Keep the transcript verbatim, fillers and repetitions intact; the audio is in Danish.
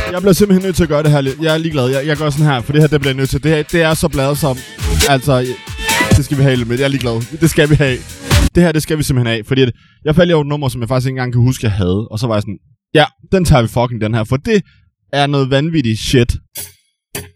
Jeg bliver simpelthen nødt til at gøre det her lidt. Jeg er ligeglad. Jeg, jeg gør sådan her, for det her, det bliver jeg nødt til. Det her, det er så bladet som... Altså, det skal vi have lidt med. Jeg er ligeglad. Det skal vi have. Det her, det skal vi simpelthen have. Fordi jeg faldt over et nummer, som jeg faktisk ikke engang kan huske, jeg havde. Og så var jeg sådan, ja, den tager vi fucking den her. For det er noget vanvittigt shit.